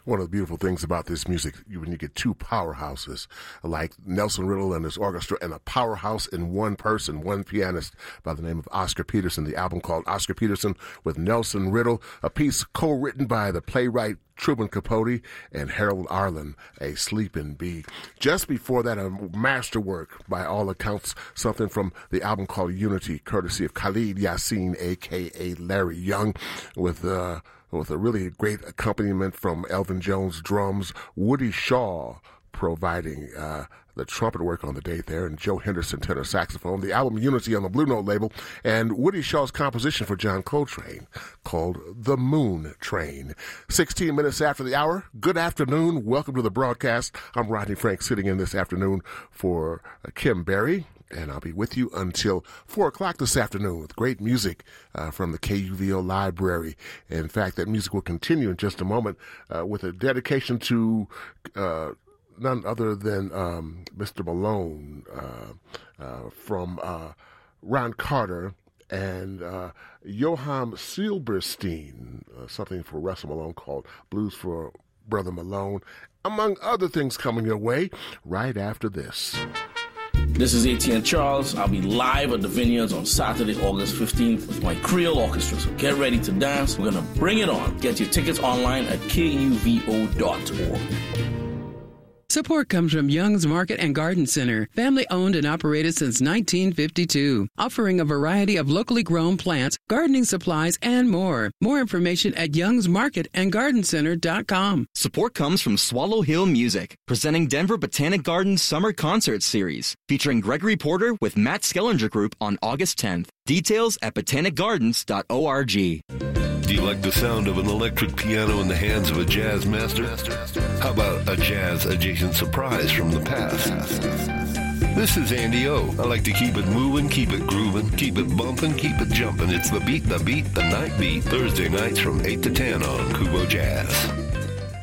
One of the beautiful things about this music, when you get two powerhouses like Nelson Riddle and his orchestra, and a powerhouse in one person, one pianist by the name of Oscar Peterson. The album called Oscar Peterson with Nelson Riddle, a piece co-written by the playwright Truman Capote and Harold Arlen, A Sleeping Bee. Just before that, a masterwork by all accounts, something from the album called Unity, courtesy of Khalid Yasin, a.k.a. Larry Young, with a really great accompaniment from Elvin Jones drums, Woody Shaw providing the trumpet work on the date there, and Joe Henderson tenor saxophone. The album Unity on the Blue Note label, and Woody Shaw's composition for John Coltrane called The Moon Train. 16 minutes after the hour. Good afternoon. Welcome to the broadcast. I'm Rodney Frank, sitting in this afternoon for Kim Berry, and I'll be with you until 4 o'clock this afternoon with great music from the KUVO Library. In fact, that music will continue in just a moment with a dedication to none other than Mr. Malone from Ron Carter and Johann Silberstein, something for Russell Malone called Blues for Brother Malone, among other things coming your way right after this. This is ATN Charles. I'll be live at the Vineyards on Saturday, August 15th with my Creole Orchestra. So get ready to dance. We're going to bring it on. Get your tickets online at kuvo.org. Support comes from Young's Market and Garden Center, family owned and operated since 1952, offering a variety of locally grown plants, gardening supplies, and more. More information at youngsmarketandgardencenter.com. Support comes from Swallow Hill Music, presenting Denver Botanic Gardens Summer Concert Series, featuring Gregory Porter with Matt Skellinger Group on August 10th. Details at botanicgardens.org. Do you like the sound of an electric piano in the hands of a jazz master? How about a jazz-adjacent surprise from the past? This is Andy O. I like to keep it moving, keep it grooving, keep it bumping, keep it jumping. It's the beat, the night beat. Thursday nights from 8 to 10 on Kubo Jazz.